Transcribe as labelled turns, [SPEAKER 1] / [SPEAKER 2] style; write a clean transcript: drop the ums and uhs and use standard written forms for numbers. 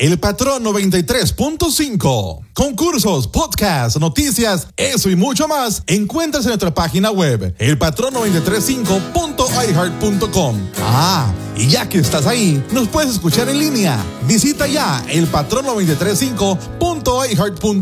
[SPEAKER 1] El Patrón 93.5. Concursos, podcasts, noticias, eso y mucho más encuentras en nuestra página web, elpatrón935.iheart.com. Y ya que estás ahí, nos puedes escuchar en línea. Visita ya elpatrón935.iheart.com